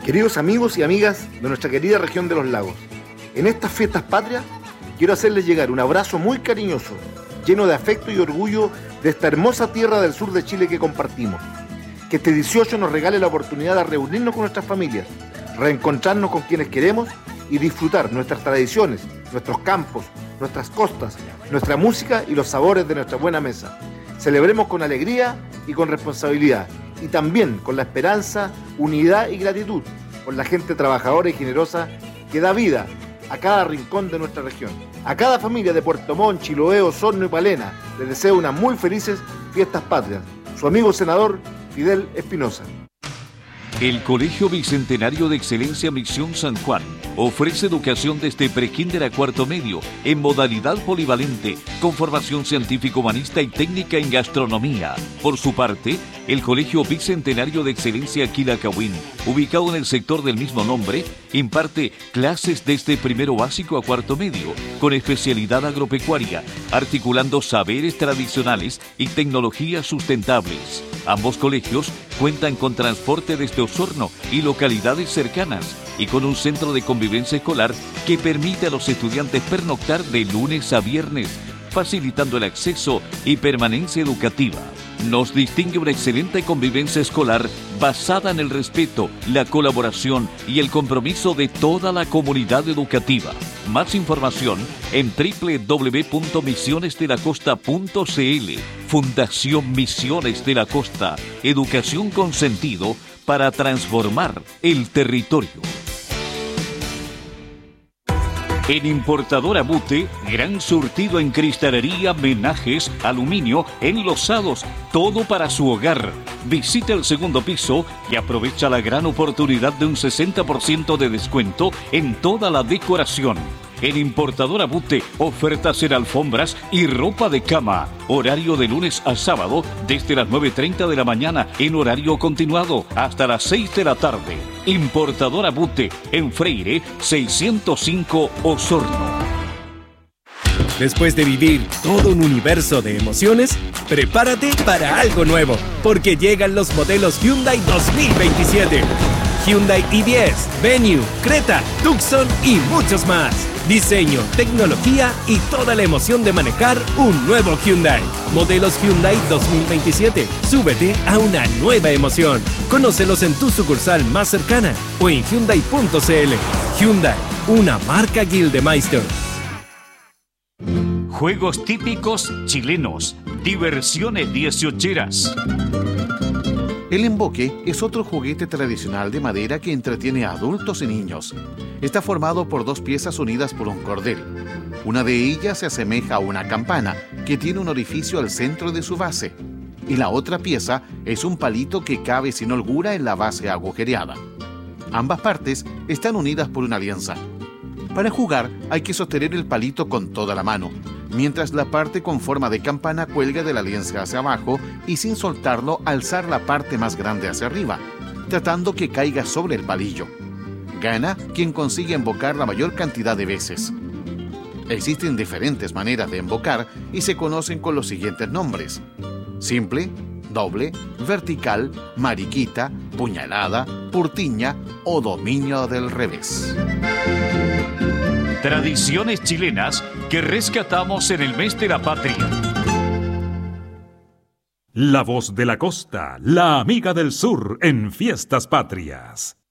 Queridos amigos y amigas de nuestra querida región de los lagos, en estas fiestas patrias quiero hacerles llegar un abrazo muy cariñoso, lleno de afecto y orgullo de esta hermosa tierra del sur de Chile que compartimos. Que este 18 nos regale la oportunidad de reunirnos con nuestras familias, reencontrarnos con quienes queremos y disfrutar nuestras tradiciones, nuestros campos, nuestras costas, nuestra música y los sabores de nuestra buena mesa. Celebremos con alegría y con responsabilidad, y también con la esperanza, unidad y gratitud por la gente trabajadora y generosa que da vida a cada rincón de nuestra región. A cada familia de Puerto Montt, Chiloé, Osorno y Palena les deseo unas muy felices fiestas patrias. Su amigo senador Fidel Espinosa. El Colegio Bicentenario de Excelencia Misión San Juan ofrece educación desde prekinder a cuarto medio en modalidad polivalente con formación científico-humanista y técnica en gastronomía. Por su parte, el Colegio Bicentenario de Excelencia Quilacawin, ubicado en el sector del mismo nombre, imparte clases desde primero básico a cuarto medio con especialidad agropecuaria, articulando saberes tradicionales y tecnologías sustentables. Ambos colegios cuentan con transporte desde Osorno y localidades cercanas y con un centro de convivencia escolar que permite a los estudiantes pernoctar de lunes a viernes, facilitando el acceso y permanencia educativa. Nos distingue una excelente convivencia escolar basada en el respeto, la colaboración y el compromiso de toda la comunidad educativa. Más información en www.misionesdelacosta.cl. Fundación Misiones de la Costa. Educación con sentido para transformar el territorio. En Importadora Bute, gran surtido en cristalería, menajes, aluminio, enlosados, todo para su hogar. Visita el segundo piso y aprovecha la gran oportunidad de un 60% de descuento en toda la decoración. En Importadora Bute, ofertas en alfombras y ropa de cama. Horario de lunes a sábado desde las 9:30 de la mañana en horario continuado hasta las 6 de la tarde. Importadora Bute en Freire 605 Osorno. Después de vivir todo un universo de emociones, prepárate para algo nuevo, porque llegan los modelos Hyundai 2027. Hyundai i10, Venue, Creta, Tucson y muchos más. Diseño, tecnología y toda la emoción de manejar un nuevo Hyundai. Modelos Hyundai 2027. Súbete a una nueva emoción. Conócelos en tu sucursal más cercana o en Hyundai.cl. Hyundai, una marca Gildemeister. Juegos típicos chilenos. Diversiones dieciocheras. El emboque es otro juguete tradicional de madera que entretiene a adultos y niños. Está formado por dos piezas unidas por un cordel. Una de ellas se asemeja a una campana que tiene un orificio al centro de su base. Y la otra pieza es un palito que cabe sin holgura en la base agujereada. Ambas partes están unidas por una alianza. Para jugar hay que sostener el palito con toda la mano, mientras la parte con forma de campana cuelga de la alianza hacia abajo y sin soltarlo alzar la parte más grande hacia arriba, tratando que caiga sobre el palillo. Gana quien consigue embocar la mayor cantidad de veces. Existen diferentes maneras de embocar y se conocen con los siguientes nombres: simple, doble, vertical, mariquita, puñalada, purtiña o dominio del revés. Tradiciones chilenas que rescatamos en el mes de la patria. La voz de la costa, la amiga del sur en Fiestas Patrias.